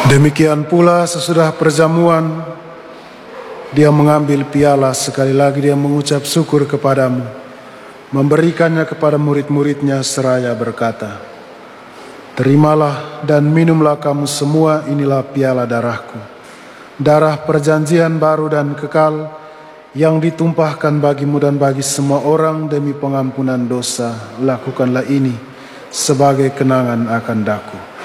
Demikian pula sesudah perjamuan, dia mengambil piala, sekali lagi dia mengucap syukur kepadamu, memberikannya kepada murid-muridnya seraya berkata, "Terimalah dan minumlah kamu semua, inilah piala darahku, darah perjanjian baru dan kekal, yang ditumpahkan bagimu dan bagi semua orang demi pengampunan dosa. Lakukanlah ini sebagai kenangan akan daku."